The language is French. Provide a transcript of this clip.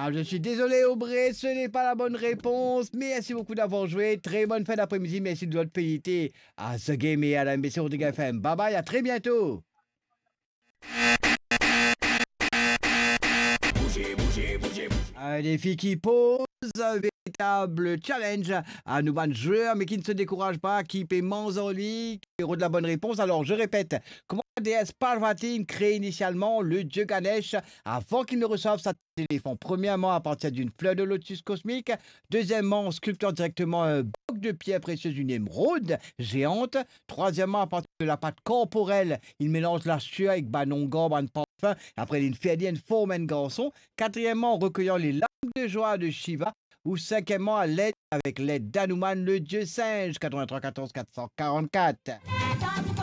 Ah, je suis désolé, Aubrey, ce n'est pas la bonne réponse. Merci beaucoup d'avoir joué. Très bonne fin d'après-midi. Merci de votre fidélité à The Game et à la MBC Rodrigue FM. Bye bye, à très bientôt. Un défi qui pose un véritable challenge à nous ban joueurs, mais qui ne se décourage pas, qui paie mains en lui, qui héros de la bonne réponse. Alors, je répète, comment la déesse Parvati crée initialement le dieu Ganesh avant qu'il ne reçoive sa téléphone? Premièrement, à partir d'une fleur de lotus cosmique. Deuxièmement, en sculptant directement un bloc de pierre précieuse, une émeraude géante. Troisièmement, à partir de la pâte corporelle, il mélange la sueur avec banon gorbe, un parfum. Après, il fait une forme un garçon. Quatrièmement, en recueillant les larmes de joie de Shiva. Ou cinquièmement, à l'aide avec l'aide d'Hanuman, le dieu singe, 83 14 444.